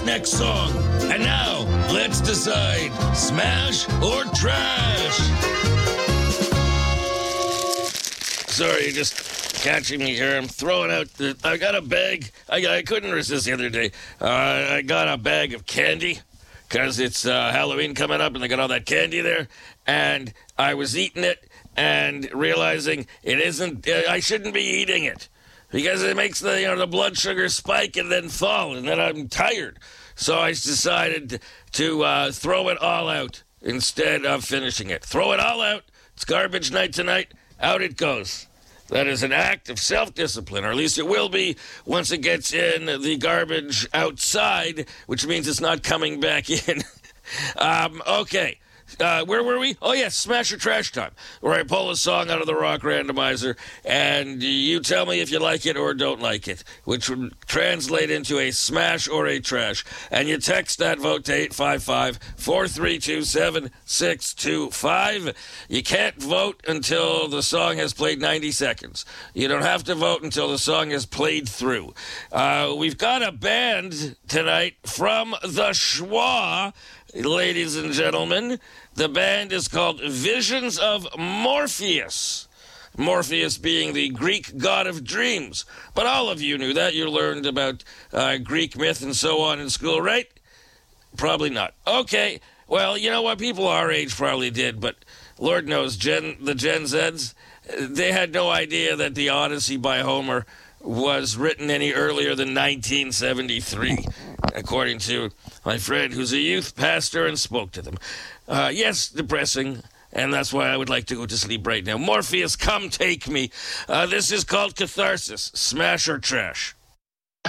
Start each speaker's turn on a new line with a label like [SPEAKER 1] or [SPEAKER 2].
[SPEAKER 1] next song. And now, let's decide, smash or trash? Sorry, just catching me here. I'm throwing out I got a bag. I couldn't resist the other day. I got a bag of candy because it's Halloween coming up and they got all that candy there. And I was eating it and realizing it isn't, I shouldn't be eating it because it makes the blood sugar spike and then fall, and then I'm tired. So I decided to throw it all out instead of finishing it. Throw it all out. It's garbage night tonight. Out it goes. That is an act of self-discipline, or at least it will be once it gets in the garbage outside, which means it's not coming back in. Okay. Where were we? Oh, yes, Smash or Trash time, where I pull a song out of the Rock Randomizer, and you tell me if you like it or don't like it, which would translate into a smash or a trash. And you text that vote to 855-432-7625. You can't vote until the song has played 90 seconds. You don't have to vote until the song is played through. We've got a band tonight from the Schwa, ladies and gentlemen. The band is called Visions of Morpheus. Morpheus being the Greek god of dreams. But all of you knew that. You learned about Greek myth and so on in school, right? Probably not. Okay, well, you know what? People our age probably did, but Lord knows, the Gen Zs, they had no idea that the Odyssey by Homer was written any earlier than 1973, according to my friend who's a youth pastor and spoke to them. Yes, depressing, and that's why I would like to go to sleep right now. Morpheus, come take me. This is called Catharsis. Smash or trash?